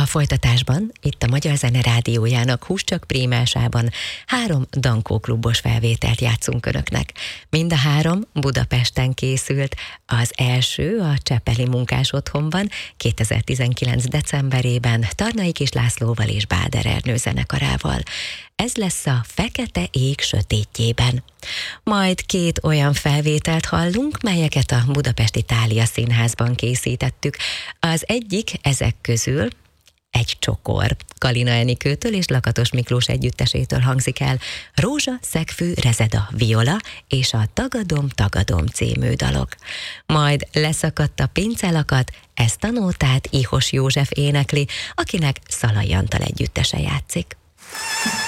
folytatásban, itt a Magyar Zene Rádiójának Húscsak Prímásában 3 Dankó klubos felvételt játszunk önöknek. Mind a 3 Budapesten készült, az első a Csepeli Munkás Otthonban 2019. decemberében Tarnai Kis Lászlóval és Báder Ernő zenekarával. Ez lesz a Fekete ég sötétjében. Majd 2 olyan felvételt hallunk, melyeket a Budapesti Thália Színházban készítettük. Az egyik ezek közül Egy csokor, Kalina Enikőtől és Lakatos Miklós együttesétől hangzik el, Rózsa, szegfű, rezeda, viola és a Tagadom című dalok. Majd Leszakadt a pincelakat, ezt a nótát Ihos József énekli, akinek Szalai Antal együttese játszik.